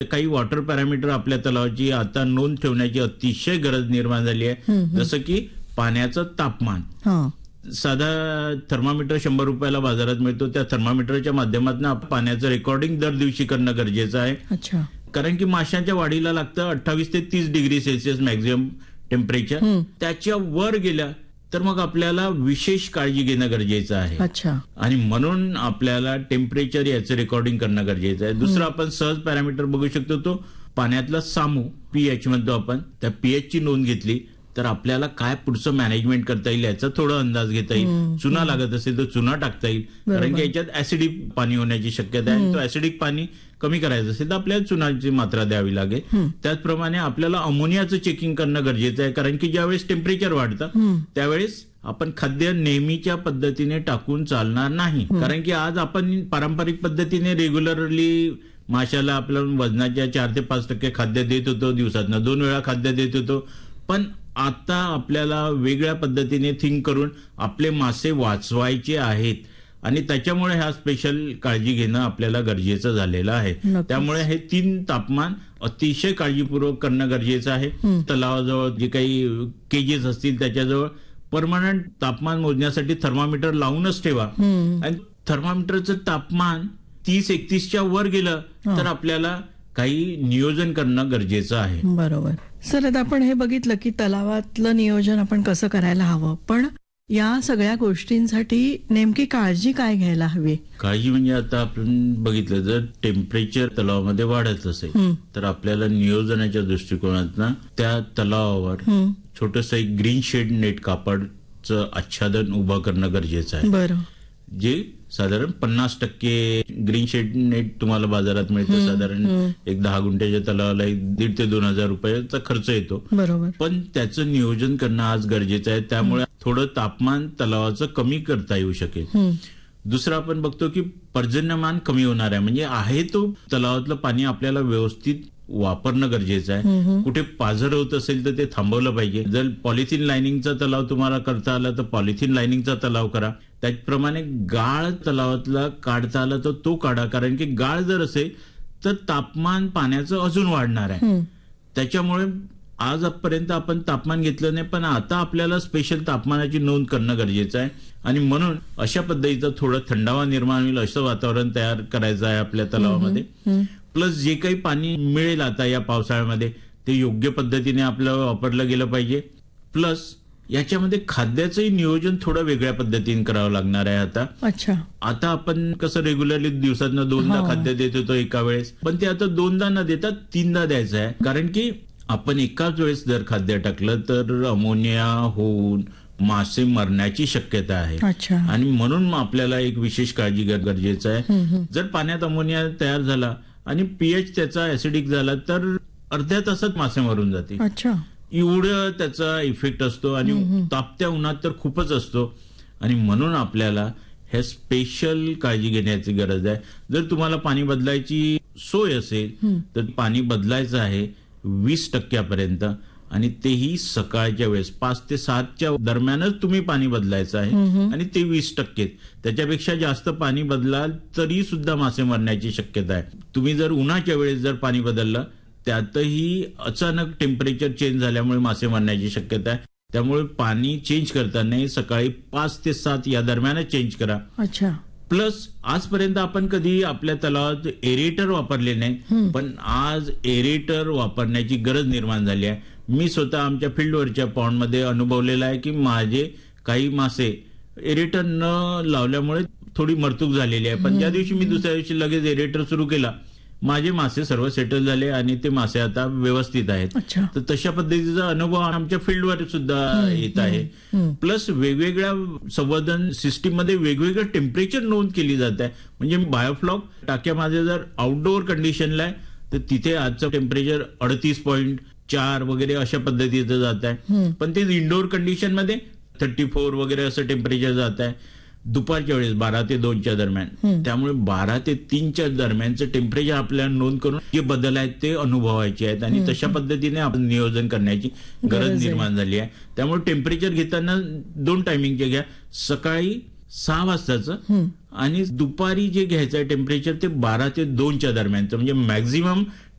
काही water parameter आपल्या तलावाची आता नोंद ठेवण्याची अतिशय गरज निर्माण झाली आहे. जसं की पाण्याचं तापमान. साधा थर्मामीटर 100 रुपयाला बाजारात मिळतो. त्या थर्मामीटरच्या माध्यमातून पाण्याचं रेकॉर्डिंग दर दिवशी करणं गरजेचं आहे. कारण की माशांच्या वाढीला लागतं 28 ते 30 डिग्री सेल्सिअस मॅक्झिमम टेम्परेचर. त्याच्या वर गेल्या तर मग आपल्याला विशेष काळजी घेणं गरजेचं आहे. आणि म्हणून आपल्याला टेम्परेचर याचं रेकॉर्डिंग करणं गरजेचं आहे. दुसरं आपण सहज पॅरामीटर बघू शकतो, तो पाण्यातला सामू पीएच म्हणतो आपण. त्या पीएच ची नोंद घेतली तर आपल्याला काय पुढचं मॅनेजमेंट करता येईल याचा थोडा अंदाज घेता येईल. चुना लागत असेल तर चुना टाकता येईल, कारण की याच्यात ऍसिडिक पाणी होण्याची शक्यता आहे. तो ऍसिडिक पाणी कमी करायचं असेल तर आपल्याला चुनाची मात्रा द्यावी लागेल. त्याचप्रमाणे आपल्याला अमोनियाचं चेकिंग करणं गरजेचं आहे, कारण की ज्यावेळेस टेम्परेचर वाढतं त्यावेळेस आपण खाद्य नेहमीच्या पद्धतीने टाकून चालणार नाही. कारण की आज आपण पारंपरिक पद्धतीने रेग्युलरली माशाला आपल्या वजनाच्या 4 ते 5% खाद्य देत होतो. दिवसातनं 2 वेळा खाद्य देत होतो. पण आता आपल्याला वेगळ्या पद्धतीने थिंक करून आपले मासे वाचवायचे आहेत आणि त्याच्यामुळे ह्या स्पेशल काळजी घेणं आपल्याला गरजेचं झालेलं आहे. त्यामुळे हे 3 तापमान अतिशय काळजीपूर्वक करणं गरजेचं आहे. तलावाजवळ जे काही केजेस असतील त्याच्याजवळ परमनंट तापमान मोजण्यासाठी थर्मामीटर लावूनच ठेवा. आणि थर्मामीटरचं तापमान 30-31च्या वर गेलं तर आपल्याला काही नियोजन करणं गरजेचं आहे. बरोबर सर. आता आपण हे बघितलं की तलावातलं नियोजन आपण कसं करायला हवं, पण या सगळ्या गोष्टींसाठी नेमकी काळजी काय घ्यायला हवी? काळजी म्हणजे आता आपण बघितलं, जर टेम्परेचर तलावामध्ये वाढत असेल तर आपल्याला नियोजनाच्या दृष्टिकोनातून त्या तलावावर छोटस एक ग्रीन शेड नेट कापडचं आच्छादन उभं करणं गरजेचं आहे. बरं. जे साधारण 50% ग्रीन शेड नेट तुम्हाला बाजारात मिळतं. साधारण एक 10 गुंठ्याच्या तलावाला 1,500 ते 2,000 रुपयाचा खर्च येतो. बरोबर. पण त्याचं नियोजन करणं आज गरजेचं आहे. त्यामुळे थोडं तापमान तलावाचं कमी करता येऊ शकेल. दुसरं आपण बघतो की पर्जन्यमान कमी होणार आहे. म्हणजे आहे तो तलावातलं पाणी आपल्याला व्यवस्थित वापरणं गरजेचं आहे. कुठे पाझर होत असेल तर ते थांबवलं पाहिजे. जर पॉलिथिन लाइनिंगचा तलाव तुम्हाला करता आला तर पॉलिथिन लाइनिंगचा तलाव करा. त्याचप्रमाणे गाळ तलावातला काढता आला तर तो काढा, कारण की गाळ जर असेल तर तापमान पाण्याचं अजून वाढणार आहे. त्याच्यामुळे आजपर्यंत आपण तापमान घेतलं नाही, पण आता आपल्याला स्पेशल तापमानाची नोंद करणं गरजेचं आहे. आणि म्हणून अशा पद्धतीचं थोडं थंडावा निर्माण होईल असं वातावरण तयार करायचं आहे आपल्या तलावामध्ये. प्लस जे काही पाणी मिळेल आता या पावसाळ्यामध्ये ते योग्य पद्धतीने आपल्याला वापरलं गेलं पाहिजे. प्लस याच्यामध्ये खाद्याचंही नियोजन थोडं वेगळ्या पद्धतीने करावं लागणार आहे आता. आता आपण कसं रेग्युलरली दिवसातनं 2दा खाद्य देत होतो एका वेळेस, पण ते आता 2दा न देता 3दा द्यायचं आहे. कारण की आपण एकाच वेळेस जर खाद्य टाकलं तर अमोनिया होऊन मासे मरण्याची शक्यता आहे. आणि म्हणून आपल्याला एक विशेष काळजी गरजेचं आहे. जर पाण्यात अमोनिया तयार झाला आणि पीएच त्याचा ऍसिडिक झाला तर अर्ध्या तासात मासे मरून जातील. एवढं त्याचा इफेक्ट असतो आणि तापत्या उन्हात तर खूपच असतो. आणि म्हणून आपल्याला हे स्पेशल काळजी घेण्याची गरज आहे. जर तुम्हाला पाणी बदलायची सोय असेल तर पाणी बदलायचं आहे 20% आणि तेही सकाळच्या वेळेस 5 ते 7च्या दरम्यानच तुम्ही पाणी बदलायचं आहे. आणि ते 20%. त्याच्यापेक्षा जास्त पाणी बदलाल तरी सुद्धा मासे मरण्याची शक्यता आहे. तुम्ही जर उन्हाच्या वेळेस जर पाणी बदललं त्यातही अचानक टेम्परेचर चेंज झाल्यामुळे मासे मरण्याची शक्यता आहे. त्यामुळे पाणी चेंज करताना सकाळी 5 ते 7 या दरम्यानच चेंज करा. प्लस आजपर्यंत आपण कधी आपल्या तलावात एरेटर वापरले नाही, पण आज एरेटर वापरण्याची गरज निर्माण झाली आहे. मी स्वतः आमच्या फील्डवरच्या पॉन्डमध्ये अनुभवलेलं आहे की माझे काही मासे एरेटर न लावल्यामुळे थोडी मरतूक झालेली आहे. पण ज्या दिवशी मी दुसऱ्या दिवशी लगेच एरेटर सुरू केला, माझे मासे सर्व सेटल झाले आणि ते मासे आता व्यवस्थित आहेत. तर तशा पद्धतीचा अनुभव आमच्या फील्डवर सुद्धा येत आहे. प्लस वेगवेगळ्या संवर्धन सिस्टीम मध्ये वेगवेगळं टेम्परेचर नोंद केली जात आहे. म्हणजे बायोफ्लॉक टाक्यामध्ये जर आउटडोअर कंडिशनला आहे तर तिथे आजचं टेम्परेचर 38.4 वगैरे अशा पद्धतीचं जात आहे. पण ते इंडोर कंडिशन मध्ये 34 वगैरे असं टेम्परेचर जात आहे दुपारच्या वेळेस 12 ते 2च्या दरम्यान. त्यामुळे 12 ते 3च्या दरम्यानचं टेम्परेचर आपल्याला नोंद करून जे बदल आहेत ते अनुभवायचे आहेत. आणि तशा पद्धतीने आपण नियोजन करण्याची गरज निर्माण झाली आहे. त्यामुळे टेम्परेचर घेताना 2 टायमिंगचे घ्या. सकाळी 6 वाजताचं आणि दुपारी जे घ्यायचं आहे टेम्परेचर ते 12 ते 2च्या दरम्यानचं. म्हणजे मॅक्झिमम